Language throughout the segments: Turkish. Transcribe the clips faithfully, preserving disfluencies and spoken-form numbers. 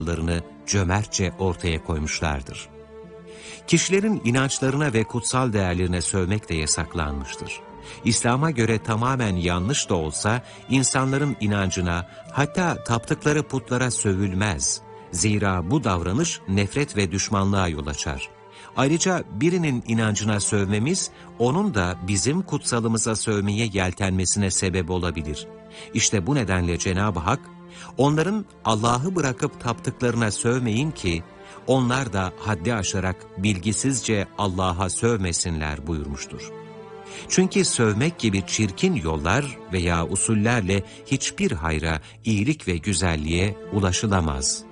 larını cömertçe ortaya koymuşlardır. Kişilerin inançlarına ve kutsal değerlerine sövmek de yasaklanmıştır. İslam'a göre tamamen yanlış da olsa insanların inancına, hatta taptıkları putlara sövülmez. Zira bu davranış nefret ve düşmanlığa yol açar. Ayrıca birinin inancına sövmemiz, onun da bizim kutsalımıza sövmeye yeltenmesine sebep olabilir. İşte bu nedenle Cenab-ı Hak, onların Allah'ı bırakıp taptıklarına sövmeyin ki, onlar da haddi aşarak bilgisizce Allah'a sövmesinler buyurmuştur. Çünkü sövmek gibi çirkin yollar veya usullerle hiçbir hayra, iyilik ve güzelliğe ulaşılamaz.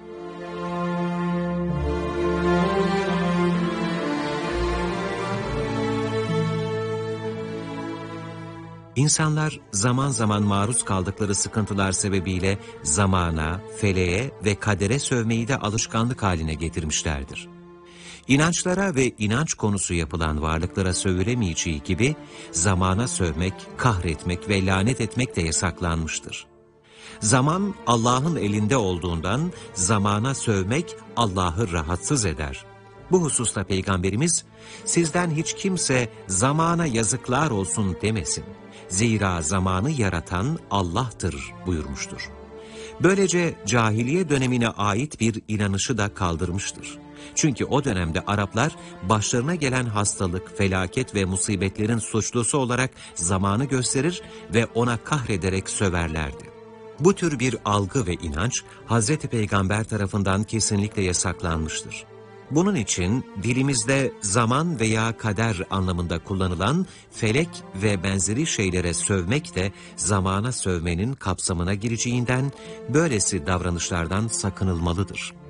İnsanlar zaman zaman maruz kaldıkları sıkıntılar sebebiyle zamana, feleğe ve kadere sövmeyi de alışkanlık haline getirmişlerdir. İnançlara ve inanç konusu yapılan varlıklara sövülemeyeceği gibi zamana sövmek, kahretmek ve lanet etmek de yasaklanmıştır. Zaman Allah'ın elinde olduğundan zamana sövmek Allah'ı rahatsız eder. Bu hususta Peygamberimiz, sizden hiç kimse zamana yazıklar olsun demesin. Zira zamanı yaratan Allah'tır buyurmuştur. Böylece cahiliye dönemine ait bir inanışı da kaldırmıştır. Çünkü o dönemde Araplar başlarına gelen hastalık, felaket ve musibetlerin suçlusu olarak zamanı gösterir ve ona kahrederek söverlerdi. Bu tür bir algı ve inanç Hazreti Peygamber tarafından kesinlikle yasaklanmıştır. Bunun için dilimizde zaman veya kader anlamında kullanılan felek ve benzeri şeylere sövmek de zamana sövmenin kapsamına gireceğinden böylesi davranışlardan sakınılmalıdır.